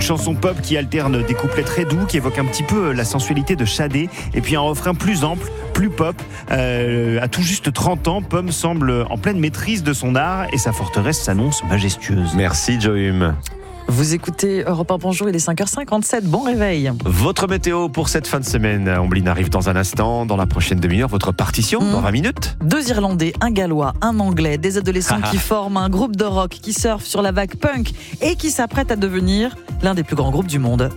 chanson pop qui alterne des couplets très doux, qui évoquent un petit peu la sensualité de Shadé, et puis un refrain plus ample, plus pop. À tout juste 30 ans, Pomme semble en pleine maîtrise de son art et sa forteresse s'annonce majestueuse. Merci Joïm. Vous écoutez Europe 1, bonjour, il est 5h57, bon réveil. Votre météo pour cette fin de semaine, Ombline arrive dans un instant, dans la prochaine demi-heure, votre partition dans 20 minutes. 2 Irlandais, un Gallois, un Anglais, des adolescents qui forment un groupe de rock qui surfe sur la vague punk et qui s'apprête à devenir l'un des plus grands groupes du monde.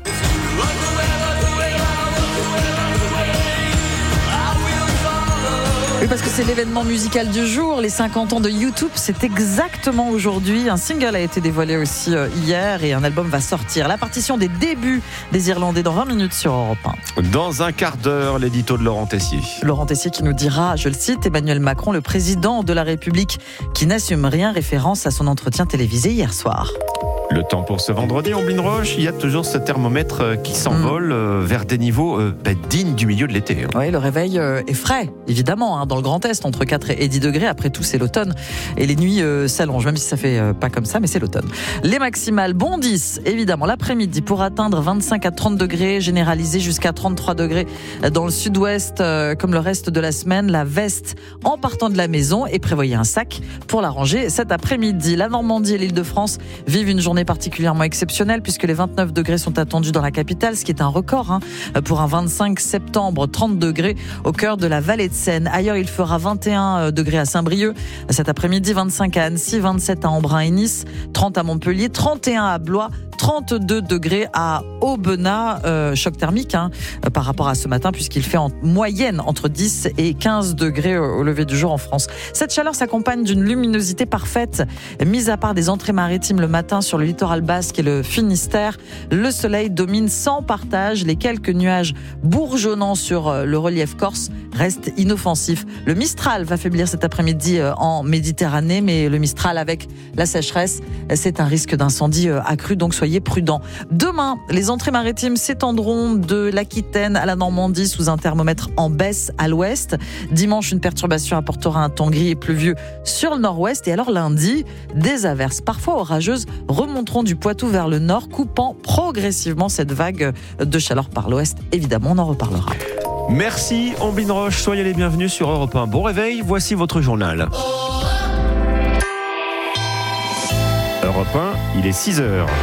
Oui, parce que c'est l'événement musical du jour, les 50 ans de YouTube, c'est exactement aujourd'hui. Un single a été dévoilé aussi hier et un album va sortir. La partition des débuts des Irlandais dans 20 minutes sur Europe 1. Dans un quart d'heure, l'édito de Laurent Tessier. Laurent Tessier qui nous dira, je le cite, Emmanuel Macron, le président de la République, qui n'assume rien, référence à son entretien télévisé hier soir. Le temps pour ce vendredi, Ombline Roche, il y a toujours ce thermomètre qui s'envole vers des niveaux dignes du milieu de l'été. Oui, le réveil est frais, évidemment, dans le Grand Est, entre 4 et 10 degrés. Après tout, c'est l'automne. Et les nuits s'allongent, même si ça fait pas comme ça, mais c'est l'automne. Les maximales bondissent, évidemment, l'après-midi pour atteindre 25 à 30 degrés, généralisé jusqu'à 33 degrés dans le sud-ouest, comme le reste de la semaine. La veste en partant de la maison et prévoyez un sac pour la ranger cet après-midi. La Normandie et l'Île-de-France vivent une journée particulièrement exceptionnelle puisque les 29 degrés sont attendus dans la capitale, ce qui est un record pour un 25 septembre, 30 degrés au cœur de la vallée de Seine. Ailleurs, il fera 21 degrés à Saint-Brieuc cet après-midi, 25 à Annecy, 27 à Embrun et Nice, 30 à Montpellier, 31 à Blois, 32 degrés à Aubenas, choc thermique par rapport à ce matin puisqu'il fait en moyenne entre 10 et 15 degrés au lever du jour en France. Cette chaleur s'accompagne d'une luminosité parfaite, mise à part des entrées maritimes le matin sur le littoral basque et le Finistère. Le soleil domine sans partage, les quelques nuages bourgeonnant sur le relief corse restent inoffensifs. Le Mistral va faiblir cet après-midi en Méditerranée, mais le Mistral avec la sécheresse, c'est un risque d'incendie accru, donc soyez prudents. Demain, les entrées maritimes s'étendront de l'Aquitaine à la Normandie sous un thermomètre en baisse à l'ouest. Dimanche, une perturbation apportera un temps gris et pluvieux sur le nord-ouest. Et alors lundi, des averses parfois orageuses remonteront du Poitou vers le nord, coupant progressivement cette vague de chaleur par l'ouest. Évidemment, on en reparlera. Merci Ombline Roche, soyez les bienvenus sur Europe 1. Bon réveil, voici votre journal. Europe 1, il est 6h.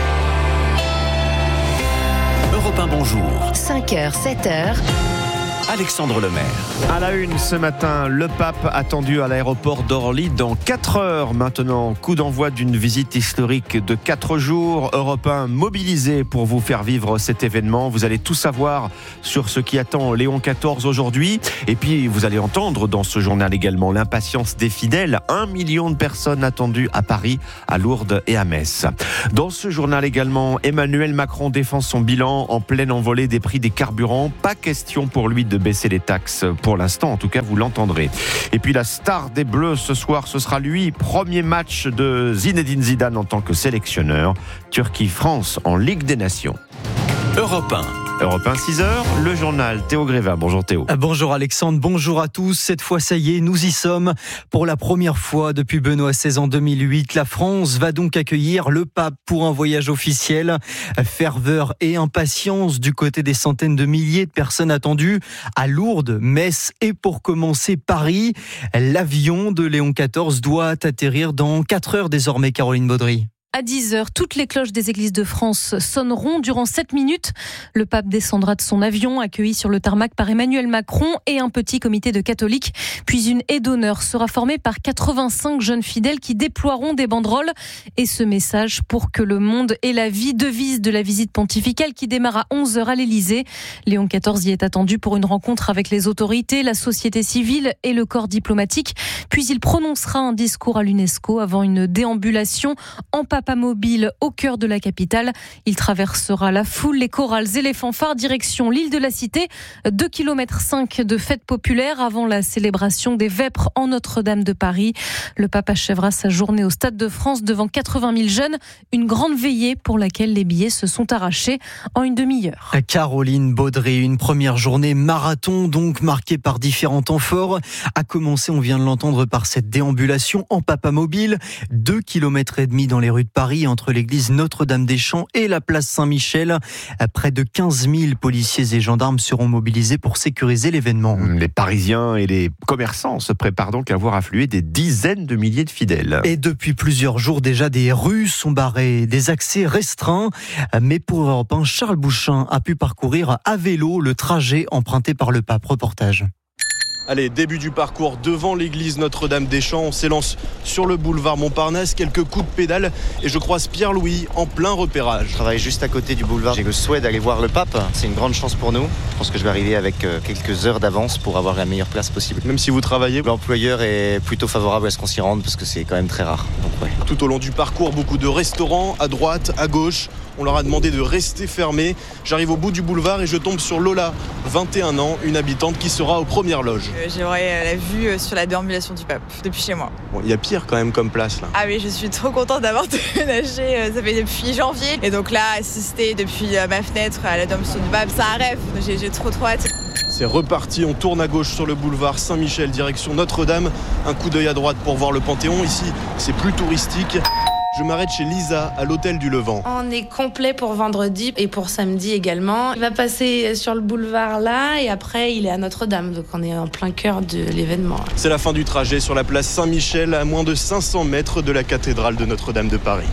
Europe 1, bonjour. 5h, 7h. Alexandre Lemaire. À la une ce matin, le pape attendu à l'aéroport d'Orly dans 4 heures maintenant. Coup d'envoi d'une visite historique de 4 jours. Europe 1 mobilisé pour vous faire vivre cet événement. Vous allez tout savoir sur ce qui attend Léon XIV aujourd'hui. Et puis vous allez entendre dans ce journal également l'impatience des fidèles. 1 million de personnes attendues à Paris, à Lourdes et à Metz. Dans ce journal également, Emmanuel Macron défend son bilan en pleine envolée des prix des carburants. Pas question pour lui de baisser les taxes pour l'instant, en tout cas vous l'entendrez. Et puis la star des Bleus ce soir, ce sera lui, premier match de Zinedine Zidane en tant que sélectionneur. Turquie-France en Ligue des Nations. Europe 1. Europe 1, 6h, le journal Théo Grévin. Bonjour Théo. Bonjour Alexandre, bonjour à tous. Cette fois, ça y est, nous y sommes. Pour la première fois depuis Benoît XVI en 2008, la France va donc accueillir le pape pour un voyage officiel. Ferveur et impatience du côté des centaines de milliers de personnes attendues à Lourdes, Metz et pour commencer Paris. L'avion de Léon XIV doit atterrir dans 4 heures désormais, Caroline Baudry. À 10h, toutes les cloches des églises de France sonneront durant 7 minutes. Le pape descendra de son avion, accueilli sur le tarmac par Emmanuel Macron et un petit comité de catholiques. Puis une haie d'honneur sera formée par 85 jeunes fidèles qui déploieront des banderoles. Et ce message pour que le monde ait la vie, devise de la visite pontificale qui démarre à 11h à l'Élysée. Léon XIV y est attendu pour une rencontre avec les autorités, la société civile et le corps diplomatique. Puis il prononcera un discours à l'UNESCO avant une déambulation en papamobile au cœur de la capitale. Il traversera la foule, les chorales et les fanfares, direction l'île de la Cité. 2,5 km de fête populaire avant la célébration des Vêpres en Notre-Dame de Paris. Le pape achèvera sa journée au Stade de France devant 80 000 jeunes. Une grande veillée pour laquelle les billets se sont arrachés en une demi-heure. Caroline Baudry, une première journée marathon donc marquée par différents temps forts. A commencer, on vient de l'entendre, par cette déambulation en papamobile. 2,5 km dans les rues de Paris, entre l'église Notre-Dame-des-Champs et la place Saint-Michel. Près de 15 000 policiers et gendarmes seront mobilisés pour sécuriser l'événement. Les Parisiens et les commerçants se préparent donc à voir affluer des dizaines de milliers de fidèles. Et depuis plusieurs jours déjà, des rues sont barrées, des accès restreints. Mais pour Europe 1, Charles Bouchin a pu parcourir à vélo le trajet emprunté par le pape. Reportage. Allez, début du parcours devant l'église Notre-Dame-des-Champs. On s'élance sur le boulevard Montparnasse. Quelques coups de pédale et je croise Pierre-Louis en plein repérage. Je travaille juste à côté du boulevard. J'ai le souhait d'aller voir le pape. C'est une grande chance pour nous. Je pense que je vais arriver avec quelques heures d'avance pour avoir la meilleure place possible. Même si vous travaillez, l'employeur est plutôt favorable à ce qu'on s'y rende parce que c'est quand même très rare. Donc, ouais. Tout au long du parcours, beaucoup de restaurants à droite, à gauche. On leur a demandé de rester fermés. J'arrive au bout du boulevard et je tombe sur Lola, 21 ans, une habitante qui sera aux premières loges. J'aurai la vue sur la déambulation du pape depuis chez moi. Bon, il y a pire quand même comme place là. Ah oui, je suis trop contente d'avoir déménagé. Ça fait depuis janvier. Et donc là, assister depuis ma fenêtre à la déambulation du pape, c'est un rêve. J'ai trop hâte. C'est reparti, on tourne à gauche sur le boulevard Saint-Michel, direction Notre-Dame. Un coup d'œil à droite pour voir le Panthéon. Ici, c'est plus touristique. Je m'arrête chez Lisa, à l'hôtel du Levant. On est complet pour vendredi et pour samedi également. Il va passer sur le boulevard là et après il est à Notre-Dame. Donc on est en plein cœur de l'événement. C'est la fin du trajet sur la place Saint-Michel, à moins de 500 mètres de la cathédrale de Notre-Dame de Paris.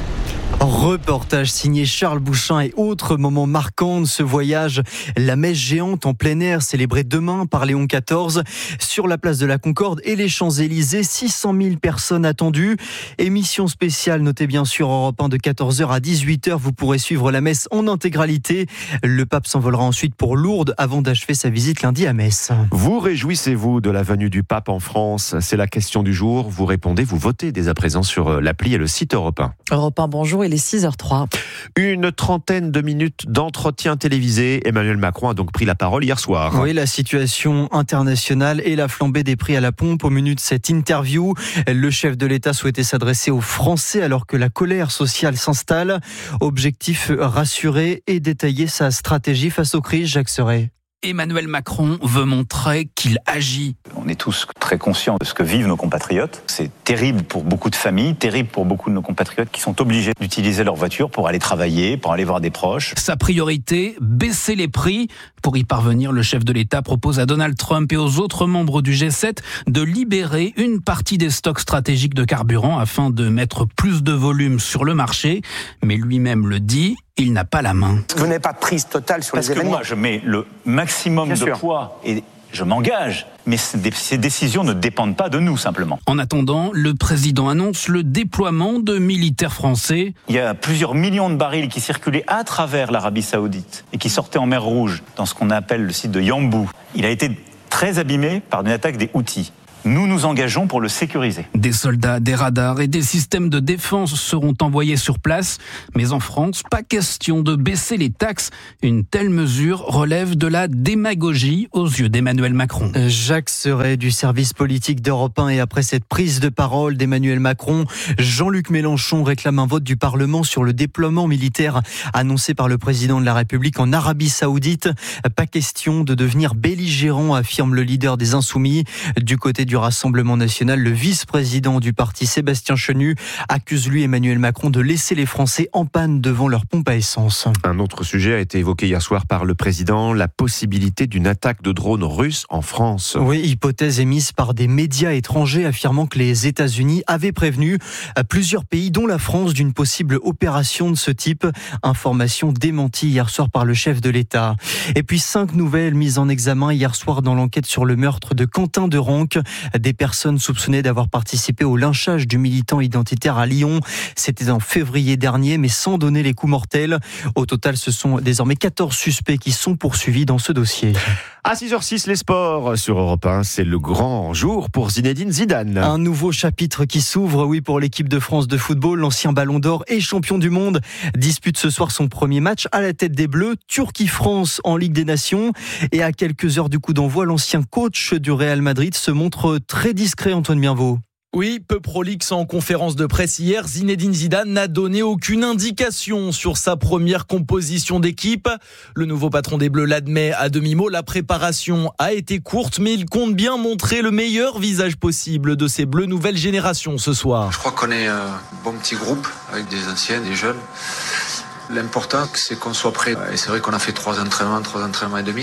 Reportage signé Charles Bouchin et autres moments marquants de ce voyage. La messe géante en plein air célébrée demain par Léon XIV sur la place de la Concorde et les Champs-Élysées. 600 000 personnes attendues. Émission spéciale, notez bien sûr Europe 1 de 14h à 18h. Vous pourrez suivre la messe en intégralité. Le pape s'envolera ensuite pour Lourdes avant d'achever sa visite lundi à Metz. Vous réjouissez-vous de la venue du pape en France? C'est la question du jour. Vous répondez, vous votez dès à présent sur l'appli et le site Europe 1. Europe 1, bonjour. Il est 6h03. Une trentaine de minutes d'entretien télévisé. Emmanuel Macron a donc pris la parole hier soir. Oui, la situation internationale et la flambée des prix à la pompe. Au menu de cette interview, le chef de l'État souhaitait s'adresser aux Français alors que la colère sociale s'installe. Objectif, rassurer et détailler sa stratégie face aux crises. Jacques Serret. Emmanuel Macron veut montrer qu'il agit. On est tous très conscients de ce que vivent nos compatriotes. C'est terrible pour beaucoup de familles, terrible pour beaucoup de nos compatriotes qui sont obligés d'utiliser leur voiture pour aller travailler, pour aller voir des proches. Sa priorité, baisser les prix. Pour y parvenir, le chef de l'État propose à Donald Trump et aux autres membres du G7 de libérer une partie des stocks stratégiques de carburant afin de mettre plus de volume sur le marché. Mais lui-même le dit, il n'a pas la main. Vous n'avez pas de prise totale sur les événements. Parce que moi, je mets le maximum de poids et je m'engage. Mais ces décisions ne dépendent pas de nous, simplement. En attendant, le président annonce le déploiement de militaires français. Il y a plusieurs millions de barils qui circulaient à travers l'Arabie Saoudite et qui sortaient en mer Rouge, dans ce qu'on appelle le site de Yambou. Il a été très abîmé par une attaque des Houthis. Nous nous engageons pour le sécuriser. Des soldats, des radars et des systèmes de défense seront envoyés sur place. Mais en France, pas question de baisser les taxes. Une telle mesure relève de la démagogie aux yeux d'Emmanuel Macron. Jacques Serret du service politique d'Europe 1. Et après cette prise de parole d'Emmanuel Macron, Jean-Luc Mélenchon réclame un vote du Parlement sur le déploiement militaire annoncé par le président de la République en Arabie Saoudite. Pas question de devenir belligérant, affirme le leader des Insoumis. Du côté du Rassemblement national, le vice-président du parti, Sébastien Chenu, accuse lui Emmanuel Macron de laisser les Français en panne devant leur pompe à essence. Un autre sujet a été évoqué hier soir par le président, la possibilité d'une attaque de drones russes en France. Oui, hypothèse émise par des médias étrangers affirmant que les États-Unis avaient prévenu plusieurs pays, dont la France, d'une possible opération de ce type. Information démentie hier soir par le chef de l'État. Et puis 5 nouvelles mises en examen hier soir dans l'enquête sur le meurtre de Quentin Derenque. Des personnes soupçonnées d'avoir participé au lynchage du militant identitaire à Lyon. C'était en février dernier, mais sans donner les coups mortels. Au total, ce sont désormais 14 suspects qui sont poursuivis dans ce dossier. À 6h06, les sports sur Europe 1, c'est le grand jour pour Zinedine Zidane. Un nouveau chapitre qui s'ouvre, oui, pour l'équipe de France de football. L'ancien ballon d'or et champion du monde dispute ce soir son premier match à la tête des Bleus. Turquie-France en Ligue des Nations. Et à quelques heures du coup d'envoi, l'ancien coach du Real Madrid se montre très discret, Antoine Bienvaux. Oui, peu prolixe en conférence de presse hier, Zinedine Zidane n'a donné aucune indication sur sa première composition d'équipe. Le nouveau patron des Bleus l'admet à demi-mot, la préparation a été courte, mais il compte bien montrer le meilleur visage possible de ces Bleus nouvelle génération ce soir. Je crois qu'on est un bon petit groupe avec des anciens, des jeunes. L'important, c'est qu'on soit prêt. Et c'est vrai qu'on a fait 3 entraînements et demi.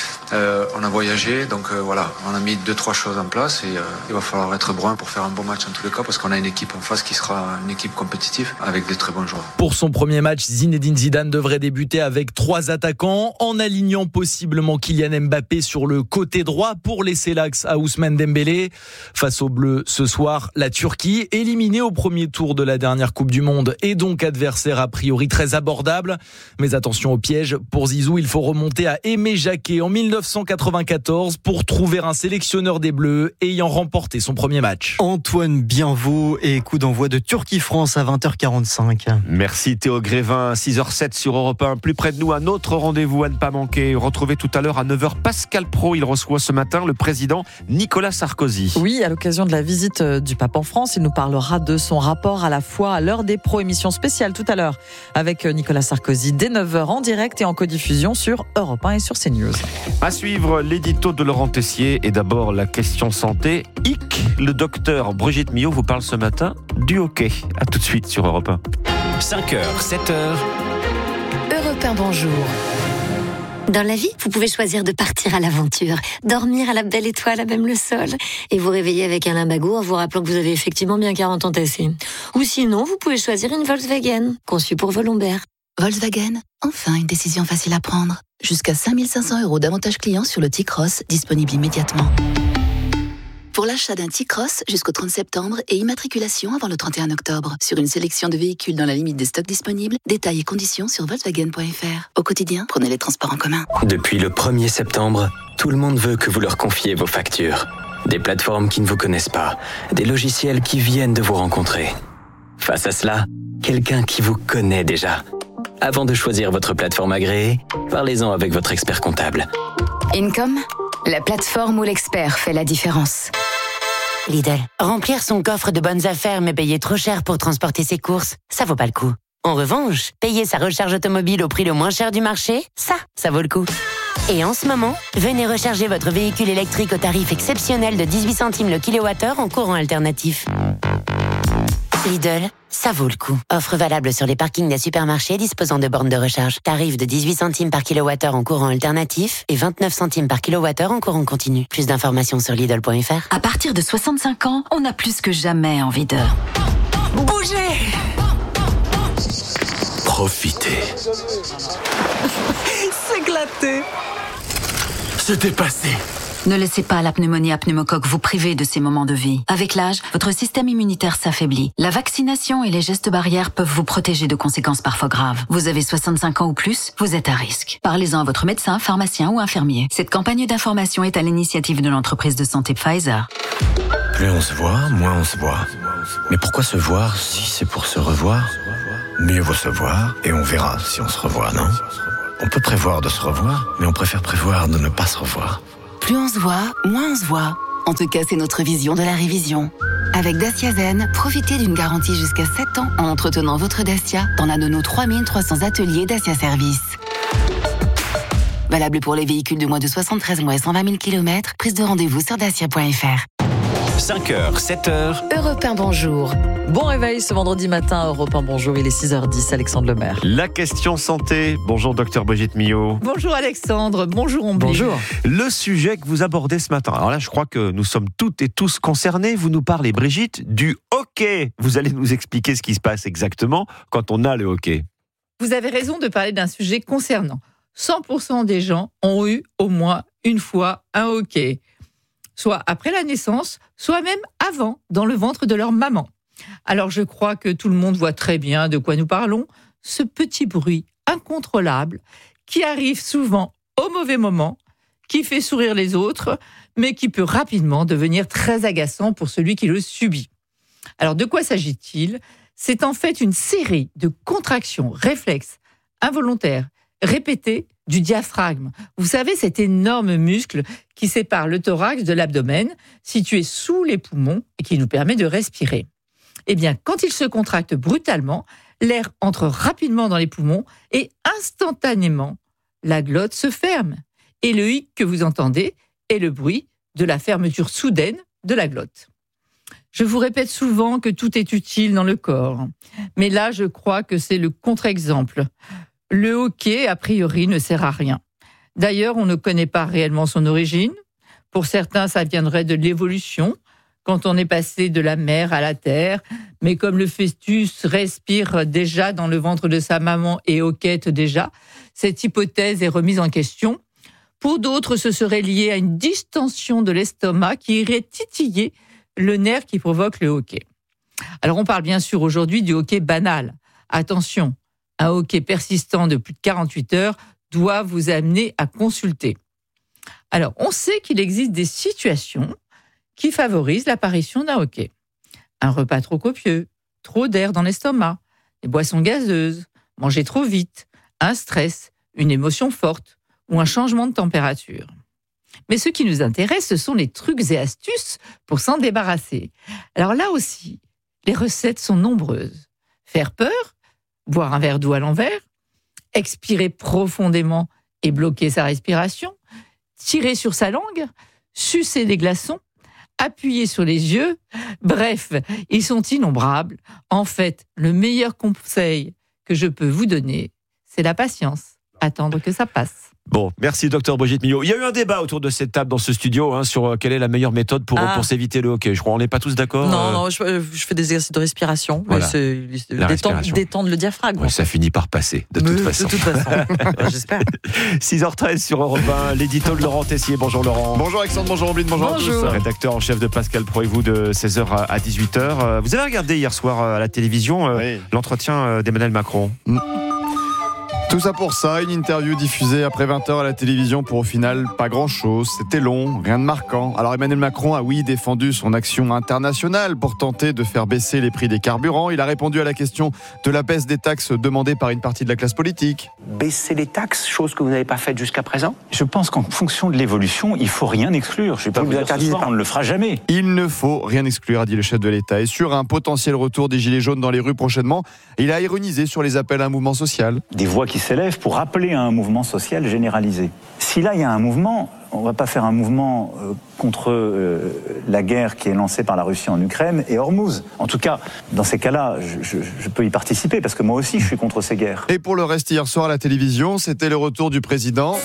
On a voyagé, donc voilà, on a mis 2-3 choses en place et il va falloir être brun pour faire un bon match en tous les cas parce qu'on a une équipe en face qui sera une équipe compétitive avec des très bons joueurs. Pour son premier match, Zinedine Zidane devrait débuter avec 3 attaquants en alignant possiblement Kylian Mbappé sur le côté droit pour laisser l'axe à Ousmane Dembélé. Face aux Bleus ce soir, la Turquie, éliminée au premier tour de la dernière Coupe du Monde et donc adversaire a priori très abordable. Mais attention au piège, pour Zizou, il faut remonter à Aimé Jacquet en 1994 pour trouver un sélectionneur des Bleus ayant remporté son premier match. Antoine Bienvaux et coup d'envoi de Turquie-France à 20h45. Merci Théo Grévin, 6h07 sur Europe 1. Plus près de nous, un autre rendez-vous à ne pas manquer. Retrouvez tout à l'heure à 9h Pascal Praud. Il reçoit ce matin le président Nicolas Sarkozy. Oui, à l'occasion de la visite du pape en France, il nous parlera de son rapport à la foi à l'heure des pros, émission spéciale tout à l'heure avec Nicolas Sarkozy dès 9h en direct et en codiffusion sur Europe 1 et sur CNews. À suivre, l'édito de Laurent Tessier et d'abord la question santé. Le docteur Brigitte Millot vous parle ce matin du hockey. A tout de suite sur Europe 1. 5h, 7h. Europe 1, bonjour. Dans la vie, vous pouvez choisir de partir à l'aventure, dormir à la belle étoile, à même le sol, et vous réveiller avec un limbago en vous rappelant que vous avez effectivement bien 40 ans tassés. Ou sinon, vous pouvez choisir une Volkswagen, conçue pour vos lombaires. Volkswagen, enfin une décision facile à prendre. Jusqu'à 5 500 € d'avantages clients sur le T-Cross, disponible immédiatement. Pour l'achat d'un T-Cross jusqu'au 30 septembre et immatriculation avant le 31 octobre, sur une sélection de véhicules dans la limite des stocks disponibles, détails et conditions sur Volkswagen.fr. Au quotidien, prenez les transports en commun. Depuis le 1er septembre, tout le monde veut que vous leur confiez vos factures. Des plateformes qui ne vous connaissent pas, des logiciels qui viennent de vous rencontrer. Face à cela, quelqu'un qui vous connaît déjà. Avant de choisir votre plateforme agréée, parlez-en avec votre expert comptable. Income, la plateforme où l'expert fait la différence. Lidl, remplir son coffre de bonnes affaires mais payer trop cher pour transporter ses courses, ça vaut pas le coup. En revanche, payer sa recharge automobile au prix le moins cher du marché, ça vaut le coup. Et en ce moment, venez recharger votre véhicule électrique au tarif exceptionnel de 18 centimes le kilowattheure en courant alternatif. Lidl, ça vaut le coup. Offre valable sur les parkings des supermarchés disposant de bornes de recharge. Tarif de 18 centimes par kilowattheure en courant alternatif et 29 centimes par kilowattheure en courant continu. Plus d'informations sur Lidl.fr. À partir de 65 ans, on a plus que jamais envie de bouger. Profitez. S'éclater. C'était passé. Ne laissez pas la pneumonie à pneumocoque vous priver de ces moments de vie. Avec l'âge, votre système immunitaire s'affaiblit. La vaccination et les gestes barrières peuvent vous protéger de conséquences parfois graves. Vous avez 65 ans ou plus, vous êtes à risque. Parlez-en à votre médecin, pharmacien ou infirmier. Cette campagne d'information est à l'initiative de l'entreprise de santé Pfizer. Plus on se voit, moins on se voit. Mais pourquoi se voir si c'est pour se revoir ? Mieux vaut se voir et on verra si on se revoit, non ? On peut prévoir de se revoir, mais on préfère prévoir de ne pas se revoir. Plus on se voit, moins on se voit. En tout cas, c'est notre vision de la révision. Avec Dacia Zen, profitez d'une garantie jusqu'à 7 ans en entretenant votre Dacia dans l'un de nos 3300 ateliers Dacia Service. Valable pour les véhicules de moins de 73 mois et 120 000 km. Prise de rendez-vous sur dacia.fr. 5h, 7h. Europe 1, bonjour. Bon réveil ce vendredi matin, Europe 1, bonjour, il est 6h10, Alexandre Lemaire. La question santé. Bonjour docteur Brigitte Millot. Bonjour Alexandre, bonjour Ombline. Bonjour. Le sujet que vous abordez ce matin. Alors là, je crois que nous sommes toutes et tous concernés. Vous nous parlez, Brigitte, du hockey. Vous allez nous expliquer ce qui se passe exactement quand on a le hockey. Vous avez raison de parler d'un sujet concernant. 100% des gens ont eu au moins une fois un hockey. Soit après la naissance, soit même avant, dans le ventre de leur maman. Alors je crois que tout le monde voit très bien de quoi nous parlons, ce petit bruit incontrôlable qui arrive souvent au mauvais moment, qui fait sourire les autres, mais qui peut rapidement devenir très agaçant pour celui qui le subit. Alors de quoi s'agit-il ? C'est en fait une série de contractions réflexes involontaires, répétées, du diaphragme. Vous savez, cet énorme muscle qui sépare le thorax de l'abdomen, situé sous les poumons et qui nous permet de respirer. Eh bien, quand il se contracte brutalement, l'air entre rapidement dans les poumons et instantanément, la glotte se ferme. Et le hic que vous entendez est le bruit de la fermeture soudaine de la glotte. Je vous répète souvent que tout est utile dans le corps. Mais là, je crois que c'est le contre-exemple. Le hoquet, a priori, ne sert à rien. D'ailleurs, on ne connaît pas réellement son origine. Pour certains, ça viendrait de l'évolution, quand on est passé de la mer à la terre. Mais comme le fœtus respire déjà dans le ventre de sa maman et hoquette déjà, cette hypothèse est remise en question. Pour d'autres, ce serait lié à une distension de l'estomac qui irait titiller le nerf qui provoque le hoquet. Alors, on parle bien sûr aujourd'hui du hoquet banal. Attention, un hoquet persistant de plus de 48 heures doit vous amener à consulter. Alors, on sait qu'il existe des situations qui favorisent l'apparition d'un hoquet. Un repas trop copieux, trop d'air dans l'estomac, des boissons gazeuses, manger trop vite, un stress, une émotion forte ou un changement de température. Mais ce qui nous intéresse, ce sont les trucs et astuces pour s'en débarrasser. Alors là aussi, les recettes sont nombreuses. Faire peur, boire un verre d'eau à l'envers, expirer profondément et bloquer sa respiration, tirer sur sa langue, sucer des glaçons, appuyer sur les yeux. Bref, ils sont innombrables. En fait, le meilleur conseil que je peux vous donner, c'est la patience. Attendre que ça passe. Bon, merci Dr Brigitte Millot. Il y a eu un débat autour de cette table dans ce studio sur quelle est la meilleure méthode pour s'éviter le hoquet. Je crois qu'on n'est pas tous d'accord. Non, je fais des exercices de respiration. Voilà. Détendre le diaphragme. Ouais, ça finit par passer, de toute façon. J'espère. 6h13 sur Europe 1, l'édito de Laurent Tessier. Bonjour Laurent. Bonjour Alexandre, bonjour Ombline, bonjour à tous. Rédacteur en chef de Pascal Pro et vous de 16h à 18h. Vous avez regardé hier soir à la télévision l'entretien d'Emmanuel Macron. Tout ça pour ça, une interview diffusée après 20h à la télévision pour au final pas grand-chose. C'était long, rien de marquant. Alors Emmanuel Macron a défendu son action internationale pour tenter de faire baisser les prix des carburants. Il a répondu à la question de la baisse des taxes demandée par une partie de la classe politique. Baisser les taxes, chose que vous n'avez pas faite jusqu'à présent ? Je pense qu'en fonction de l'évolution, il ne faut rien exclure. Je ne vais pas vous dire ce soir, on ne le fera jamais. Il ne faut rien exclure, a dit le chef de l'État. Et sur un potentiel retour des Gilets jaunes dans les rues prochainement, il a ironisé sur les appels à un mouvement social. Des voix qui s'élèvent pour appeler à un mouvement social généralisé. Si là, il y a un mouvement, on ne va pas faire un mouvement contre la guerre qui est lancée par la Russie en Ukraine et Hormuz. En tout cas, dans ces cas-là, je peux y participer parce que moi aussi, je suis contre ces guerres. Et pour le reste, hier soir à la télévision, c'était le retour du président.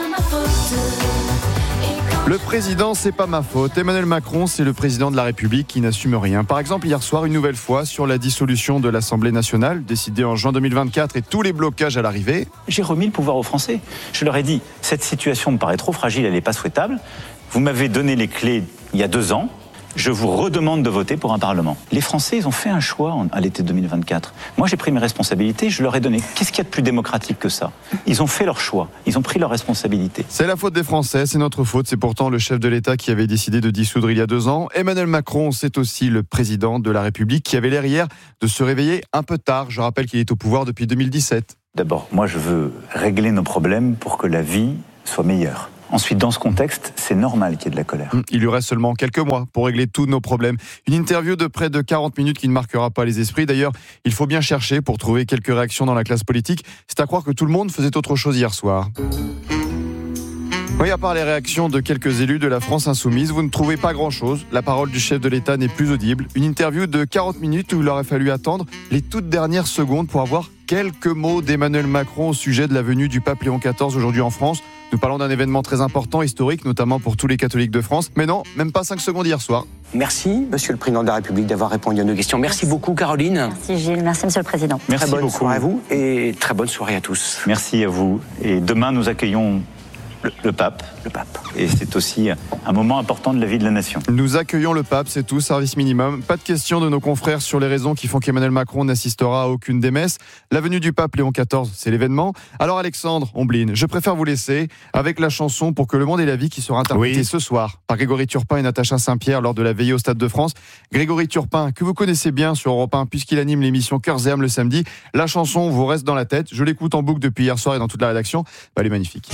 Le président, c'est pas ma faute. Emmanuel Macron, c'est le président de la République qui n'assume rien. Par exemple, hier soir, une nouvelle fois sur la dissolution de l'Assemblée nationale, décidée en juin 2024 et tous les blocages à l'arrivée. J'ai remis le pouvoir aux Français. Je leur ai dit, cette situation me paraît trop fragile, elle n'est pas souhaitable. Vous m'avez donné les clés il y a 2 ans. Je vous redemande de voter pour un Parlement. Les Français, ils ont fait un choix à l'été 2024. Moi, j'ai pris mes responsabilités, je leur ai donné. Qu'est-ce qu'il y a de plus démocratique que ça ? Ils ont fait leur choix, ils ont pris leurs responsabilités. C'est la faute des Français, c'est notre faute. C'est pourtant le chef de l'État qui avait décidé de dissoudre il y a 2 ans. Emmanuel Macron, c'est aussi le président de la République qui avait l'air hier de se réveiller un peu tard. Je rappelle qu'il est au pouvoir depuis 2017. D'abord, moi, je veux régler nos problèmes pour que la vie soit meilleure. Ensuite, dans ce contexte, c'est normal qu'il y ait de la colère. Il lui reste seulement quelques mois pour régler tous nos problèmes. Une interview de près de 40 minutes qui ne marquera pas les esprits. D'ailleurs, il faut bien chercher pour trouver quelques réactions dans la classe politique. C'est à croire que tout le monde faisait autre chose hier soir. Oui, à part les réactions de quelques élus de la France Insoumise, vous ne trouvez pas grand-chose. La parole du chef de l'État n'est plus audible. Une interview de 40 minutes où il aurait fallu attendre les toutes dernières secondes pour avoir quelques mots d'Emmanuel Macron au sujet de la venue du pape Léon XIV aujourd'hui en France. Nous parlons d'un événement très important, historique, notamment pour tous les catholiques de France. Mais non, même pas 5 secondes hier soir. Merci, Monsieur le Président de la République, d'avoir répondu à nos questions. Merci beaucoup, Caroline. Merci, Gilles. Merci, Monsieur le Président. Merci très bonne beaucoup. soirée à vous et très bonne soirée à tous. Merci à vous. Et demain, nous accueillons le pape. Et c'est aussi un moment important de la vie de la nation. Nous accueillons le pape, c'est tout, service minimum. Pas de question de nos confrères sur les raisons qui font qu'Emmanuel Macron n'assistera à aucune des messes. La venue du pape Léon XIV, c'est l'événement. Alors Alexandre Omblin, je préfère vous laisser avec la chanson Pour que le monde ait la vie qui sera interprétée ce soir par Grégory Turpin et Natacha Saint-Pierre lors de la veillée au Stade de France. Grégory Turpin, que vous connaissez bien sur Europe 1 puisqu'il anime l'émission Cœurs et âmes le samedi. La chanson vous reste dans la tête. Je l'écoute en boucle depuis hier soir et dans toute la rédaction. Elle est magnifique.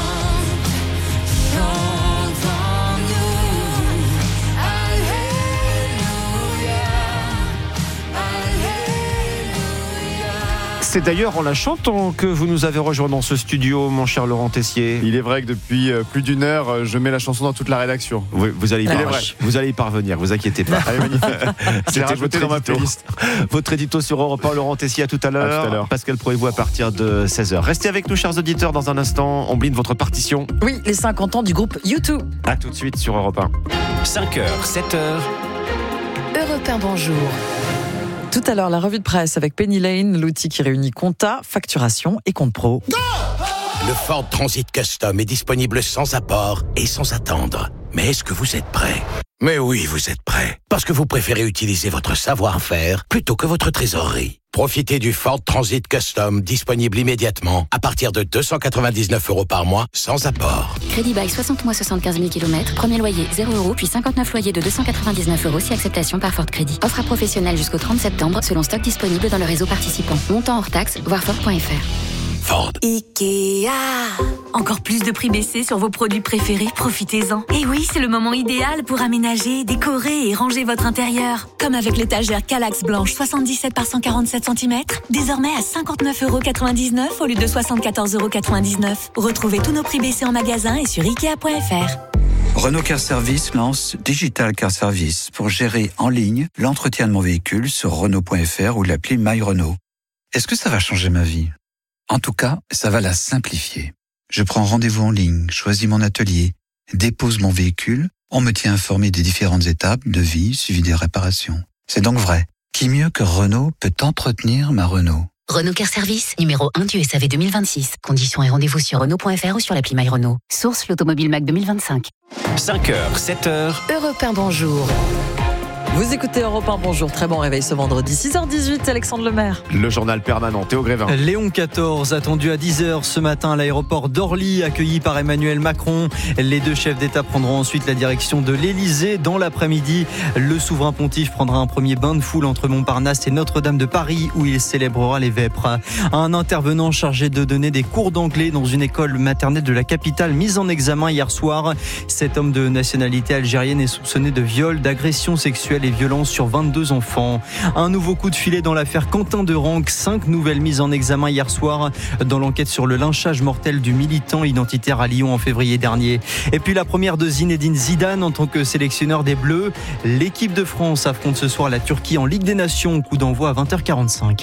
C'est d'ailleurs en la chantant que vous nous avez rejoint dans ce studio, mon cher Laurent Tessier. Il est vrai que depuis plus d'une heure, je mets la chanson dans toute la rédaction. Vous allez y parvenir, vous inquiétez pas. Elle est magnifique. C'était rajouté dans ma playlist. Votre édito sur Europe 1, Laurent Tessier, à tout à l'heure. Pascal Proévost à partir de 16h. Restez avec nous, chers auditeurs, dans un instant. Omblin, votre partition. Oui, les 50 ans du groupe U2. À tout de suite sur Europe 1. 5h, 7h. Europe 1, bonjour. Tout à l'heure, la revue de presse avec Penny Lane, l'outil qui réunit compta, facturation et compte pro. Le Ford Transit Custom est disponible sans apport et sans attendre. Mais est-ce que vous êtes prêts ? Mais oui, vous êtes prêts. Parce que vous préférez utiliser votre savoir-faire plutôt que votre trésorerie. Profitez du Ford Transit Custom, disponible immédiatement, à partir de 299 € par mois, sans apport. Crédit bail 60 mois 75 000 km, premier loyer 0 €, puis 59 loyers de 299 € si acceptation par Ford Crédit. Offre à professionnels jusqu'au 30 septembre, selon stock disponible dans le réseau participant. Montant hors taxe, voir Ford.fr. Ford. Ikea. Encore plus de prix baissés sur vos produits préférés, profitez-en. Et oui, c'est le moment idéal pour aménager, décorer et ranger votre intérieur. Comme avec l'étagère Kallax blanche 77 par 147 cm, désormais à 59,99 € au lieu de 74,99 €. Retrouvez tous nos prix baissés en magasin et sur Ikea.fr. Renault Car Service lance Digital Car Service pour gérer en ligne l'entretien de mon véhicule sur Renault.fr ou l'appli My Renault. Est-ce que ça va changer ma vie ? En tout cas, ça va la simplifier. Je prends rendez-vous en ligne, choisis mon atelier, dépose mon véhicule, on me tient informé des différentes étapes, devis, suivi des réparations. C'est donc vrai. Qui mieux que Renault peut entretenir ma Renault ? Renault Car Service, numéro 1 du SAV 2026. Conditions et rendez-vous sur Renault.fr ou sur l'appli My Renault. Source l'Automobile Mac 2025. 5h, 7h. Europe 1, bonjour. Vous écoutez Europe 1, bonjour, très bon réveil ce vendredi, 6h18, Alexandre Lemaire. Le journal permanent, Théo Grévin. Léon XIV, attendu à 10h ce matin à l'aéroport d'Orly, accueilli par Emmanuel Macron. Les deux chefs d'État prendront ensuite la direction de l'Élysée. Dans l'après-midi, le souverain pontife prendra un premier bain de foule entre Montparnasse et Notre-Dame de Paris, où il célébrera les vêpres. Un intervenant chargé de donner des cours d'anglais dans une école maternelle de la capitale, mis en examen hier soir. Cet homme de nationalité algérienne est soupçonné de viol, d'agression sexuelle et violences sur 22 enfants. Un nouveau coup de filet dans l'affaire Quentin Derenque. 5 nouvelles mises en examen hier soir dans l'enquête sur le lynchage mortel du militant identitaire à Lyon en février dernier. Et puis la première de Zinedine Zidane en tant que sélectionneur des Bleus. L'équipe de France affronte ce soir la Turquie en Ligue des Nations. Coup d'envoi à 20h45.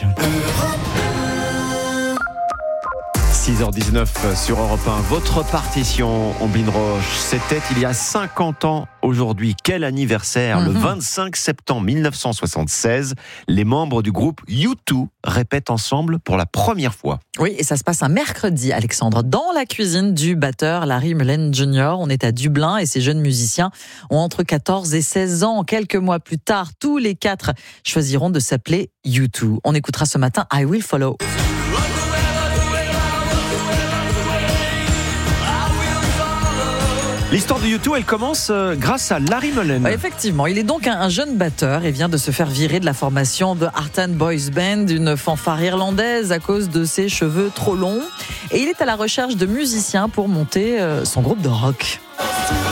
6h19 sur Europe 1. Votre partition, Omblin Roche, c'était il y a 50 ans aujourd'hui. Quel anniversaire! Le 25 septembre 1976, les membres du groupe U2 répètent ensemble pour la première fois. Oui, et ça se passe un mercredi, Alexandre, dans la cuisine du batteur Larry Mullen Jr. On est à Dublin et ces jeunes musiciens ont entre 14 et 16 ans. Quelques mois plus tard, tous les 4 choisiront de s'appeler U2. On écoutera ce matin I Will Follow. L'histoire de U2, elle commence grâce à Larry Mullen. Effectivement, il est donc un jeune batteur et vient de se faire virer de la formation de Heartland Boys Band, une fanfare irlandaise, à cause de ses cheveux trop longs. Et il est à la recherche de musiciens pour monter son groupe de rock.